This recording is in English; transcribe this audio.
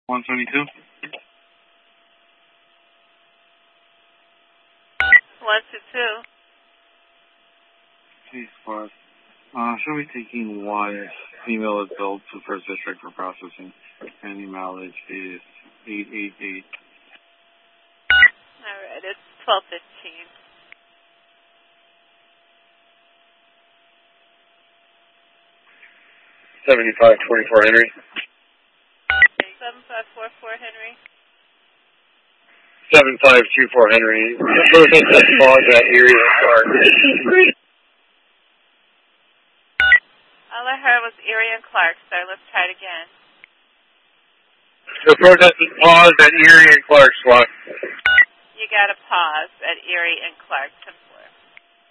172. 122. Please, Squad. Show me taking one female adult to First District for processing. Any mileage is 888. Alright, it's 12:15. 7524 Henry. 7544 Henry. 7524 Henry. Pause that area car. All I heard was Erie and Clark, so let's try it again. The protest is paused at Erie and Clark, SWAT. You got to pause at Erie and Clark.